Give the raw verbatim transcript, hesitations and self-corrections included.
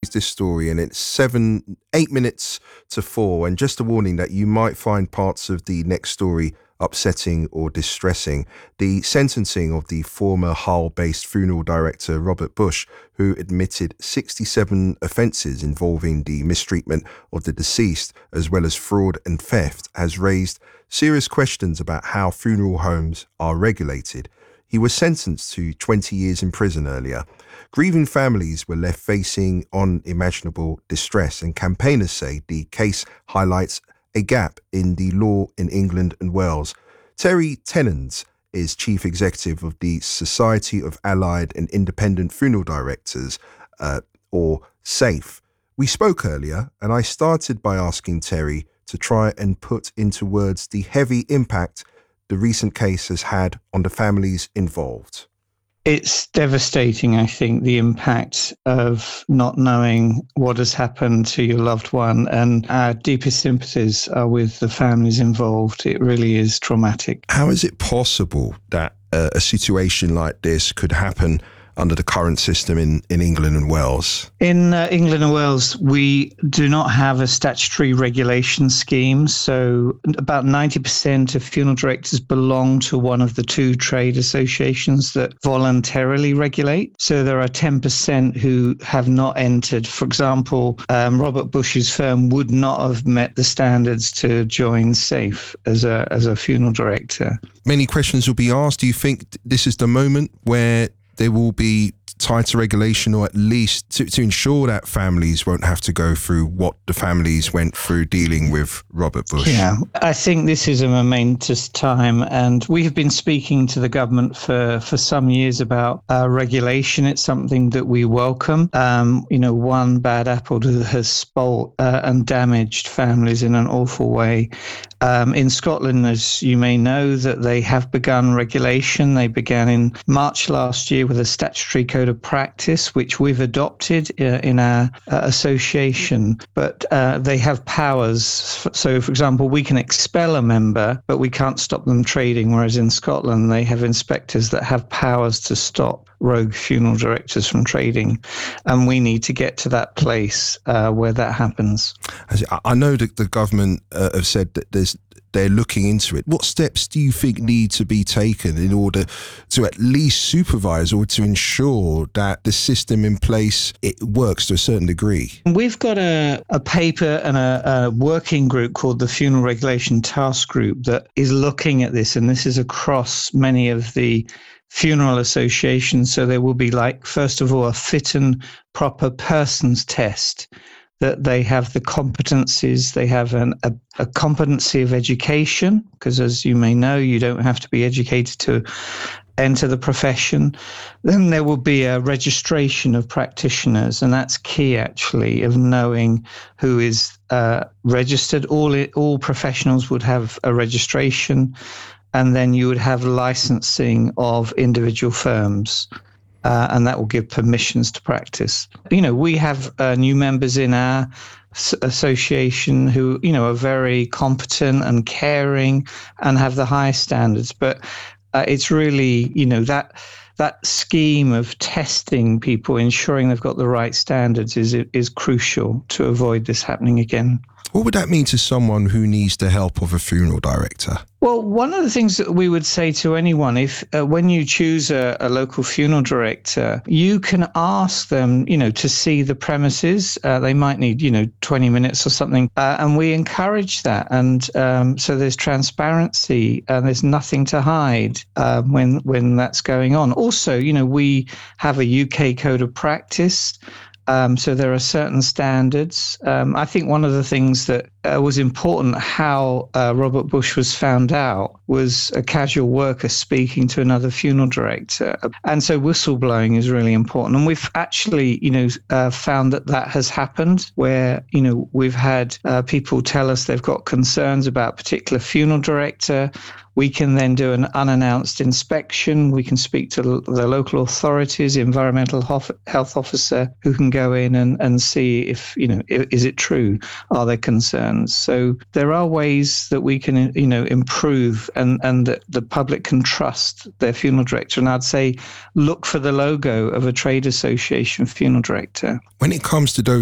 is this story, and it's seven, eight minutes to four. And just a warning that you might find parts of the next story upsetting or distressing. The sentencing of the former Hull-based funeral director Robert Bush, who admitted sixty-seven offences involving the mistreatment of the deceased, as well as fraud and theft, has raised serious questions about how funeral homes are regulated. He was sentenced to twenty years in prison earlier. Grieving families were left facing unimaginable distress, and campaigners say the case highlights a gap in the law in England and Wales. Terry Tennant is Chief Executive of the Society of Allied and Independent Funeral Directors, uh, or SAFE. We spoke earlier, and I started by asking Terry to try and put into words the heavy impact the recent case has had on the families involved. It's devastating, I think, the impact of not knowing what has happened to your loved one, and our deepest sympathies are with the families involved. It really is traumatic. How is it possible that uh, a situation like this could happen under the current system in, in England and Wales? In uh, England and Wales, we do not have a statutory regulation scheme. So about ninety percent of funeral directors belong to one of the two trade associations that voluntarily regulate. So there are ten percent who have not entered. For example, um, Robert Bush's firm would not have met the standards to join SAFE as a, as a funeral director. Many questions will be asked. Do you think this is the moment where there will be tighter regulation, or at least to, to ensure that families won't have to go through what the families went through dealing with Robert Bush? Yeah, I think this is a momentous time, and we have been speaking to the government for, for some years about uh, regulation. It's something that we welcome. Um, you know, one bad apple has spoilt uh, and damaged families in an awful way. Um, in Scotland, as you may know, that they have begun regulation. They began in March last year with a statutory code of practice, which we've adopted uh, in our uh, association. But uh, they have powers. So, for example, we can expel a member, but we can't stop them trading. Whereas in Scotland, they have inspectors that have powers to stop rogue funeral directors from trading. And we need to get to that place uh, where that happens. I know that the government uh, have said that there's they're looking into it. What steps do you think need to be taken in order to at least supervise or to ensure that the system in place, it works to a certain degree? We've got a, a paper and a, a working group called the Funeral Regulation Task Group that is looking at this, and this is across many of the funeral associations. So there will be, like, first of all, a fit and proper persons test, that they have the competencies, they have an, a, a competency of education, because as you may know, you don't have to be educated to enter the profession. Then there will be a registration of practitioners, and that's key, actually, of knowing who is uh, registered. All, all professionals would have a registration, and then you would have licensing of individual firms. Uh, and that will give permissions to practice. You know, we have uh, new members in our s- association who, you know, are very competent and caring and have the highest standards. But uh, it's really, you know, that that scheme of testing people, ensuring they've got the right standards is is crucial to avoid this happening again. What would that mean to someone who needs the help of a funeral director? Well, one of the things that we would say to anyone, if uh, when you choose a, a local funeral director, you can ask them, you know, to see the premises. Uh, they might need, you know, twenty minutes or something. Uh, and we encourage that. And um, so there's transparency and there's nothing to hide uh, when, when that's going on. Also, you know, we have a U K code of practice. Um, so there are certain standards. Um, I think one of the things that uh, was important, how uh, Robert Bush was found out, was a casual worker speaking to another funeral director. And so whistleblowing is really important. And we've actually, you know, uh, found that that has happened where, you know, we've had uh, people tell us they've got concerns about a particular funeral director. We can then do an unannounced inspection. We can speak to the local authorities, environmental health officer, who can go in and, and see if, you know, is it true? Are there concerns? So there are ways that we can, you know, improve and, and that the public can trust their funeral director. And I'd say look for the logo of a trade association funeral director. When it comes to those